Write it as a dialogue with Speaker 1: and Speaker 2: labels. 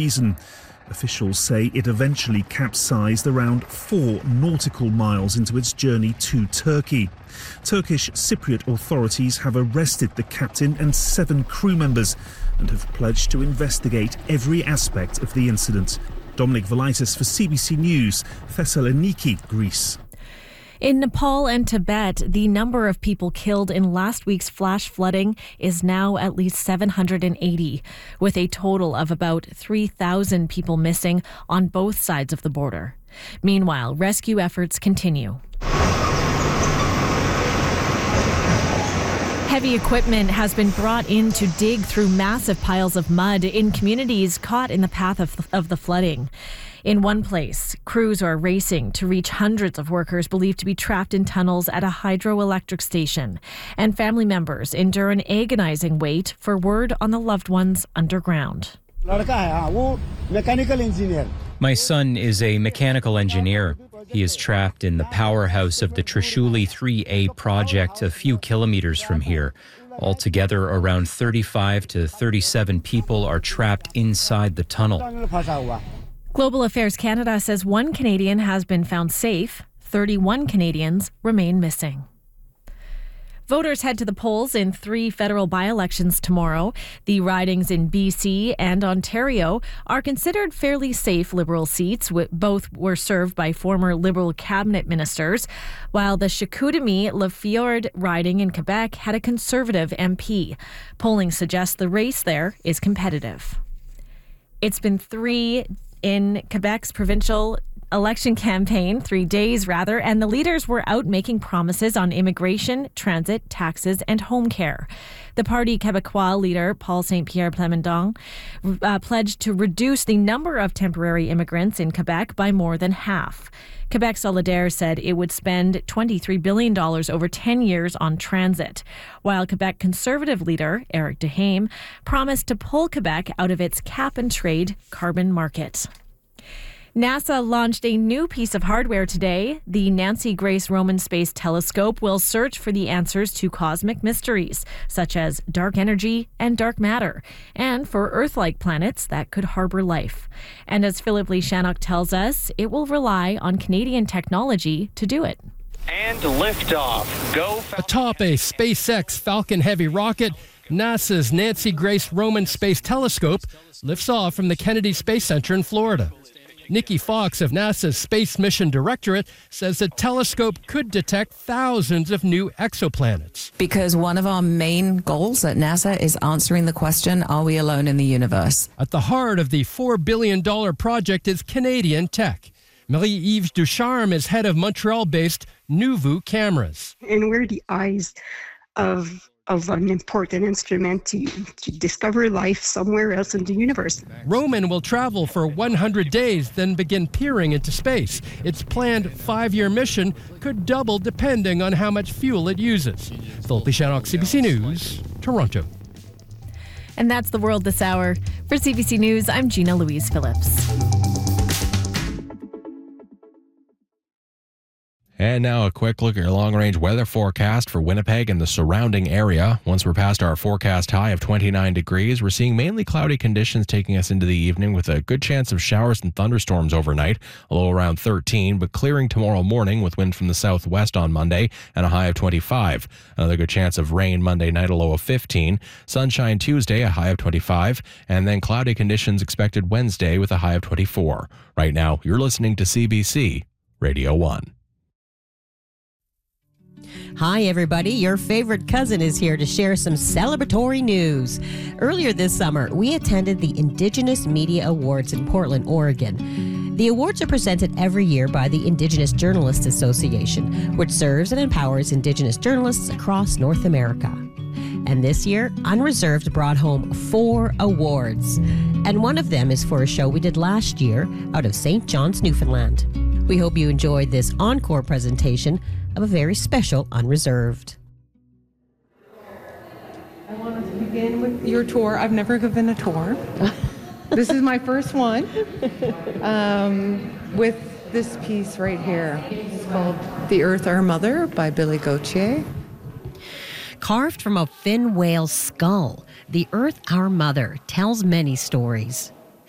Speaker 1: reason. Officials say it eventually capsized around 4 nautical miles into its journey to Turkey. Turkish Cypriot authorities have arrested the captain and 7 crew members and have pledged to investigate every aspect of the incident. Dominic Velitis for CBC News, Thessaloniki, Greece.
Speaker 2: In Nepal and Tibet, the number of people killed in last week's flash flooding is now at least 780, with a total of about 3,000 people missing on both sides of the border. Meanwhile, rescue efforts continue. Heavy equipment has been brought in to dig through massive piles of mud in communities caught in the path of the flooding. In one place, crews are racing to reach hundreds of workers believed to be trapped in tunnels at a hydroelectric station, and family members endure an agonizing wait for word on the loved ones underground.
Speaker 3: My son is a mechanical engineer. He is trapped in the powerhouse of the Trishuli 3A project a few kilometers from here. Altogether, around 35 to 37 people are trapped inside the tunnel.
Speaker 2: Global Affairs Canada says 1 Canadian has been found safe. 31 Canadians remain missing. Voters head to the polls in 3 federal by-elections tomorrow. The ridings in BC and Ontario are considered fairly safe Liberal seats. Both were served by former Liberal cabinet ministers, while the Chicoutimi-Lafleur riding in Quebec had a Conservative MP. Polling suggests the race there is competitive. It's been 3 in Quebec's provincial election campaign, 3 days rather, and the leaders were out making promises on immigration, transit, taxes, and home care. The Parti Québécois leader, Paul Saint-Pierre Plamondon, pledged to reduce the number of temporary immigrants in Quebec by more than half. Quebec Solidaire said it would spend $23 billion over 10 years on transit, while Quebec Conservative leader, Éric Duhaime, promised to pull Quebec out of its cap-and-trade carbon market. NASA launched a new piece of hardware today. The Nancy Grace Roman Space Telescope will search for the answers to cosmic mysteries, such as dark energy and dark matter, and for Earth-like planets that could harbor life. And as Philip Lee Shannock tells us, it will rely on Canadian technology to do it.
Speaker 4: And liftoff. Go.
Speaker 5: Atop a SpaceX Falcon Heavy rocket, NASA's Nancy Grace Roman Space Telescope lifts off from the Kennedy Space Center in Florida. Nikki Fox of NASA's Space Mission Directorate says the telescope could detect thousands of new exoplanets.
Speaker 6: Because one of our main goals at NASA is answering the question, are we alone in the universe?
Speaker 5: At the heart of the $4 billion project is Canadian tech. Marie-Yves Ducharme is head of Montreal-based Nuvu Cameras.
Speaker 7: And we're the eyes of an important instrument to discover life somewhere else in the universe.
Speaker 5: Roman will travel for 100 days, then begin peering into space. Its planned 5-year mission could double depending on how much fuel it uses. Philip Shannock, CBC News, Toronto.
Speaker 2: And that's the world this hour. For CBC News, I'm Gina Louise Phillips.
Speaker 8: And now a quick look at your long-range weather forecast for Winnipeg and the surrounding area. Once we're past our forecast high of 29 degrees, we're seeing mainly cloudy conditions taking us into the evening with a good chance of showers and thunderstorms overnight, a low around 13, but clearing tomorrow morning with wind from the southwest on Monday and a high of 25. Another good chance of rain Monday night, a low of 15. Sunshine Tuesday, a high of 25, and then cloudy conditions expected Wednesday with a high of 24. Right now, you're listening to CBC Radio 1.
Speaker 9: Hi, everybody. Your favorite cousin is here to share some celebratory news. Earlier this summer, we attended the Indigenous Media Awards in Portland, Oregon. The awards are presented every year by the Indigenous Journalists Association, which serves and empowers Indigenous journalists across North America. And this year, Unreserved brought home 4 awards. And one of them is for a show we did last year out of St. John's, Newfoundland. We hope you enjoyed this encore presentation of a very special Unreserved.
Speaker 10: I want us to begin with your tour. I've never given a tour. This is my first one with this piece right here. It's called The Earth Our Mother by Billy Gauthier.
Speaker 9: Carved from a fin whale's skull, The Earth Our Mother tells many stories.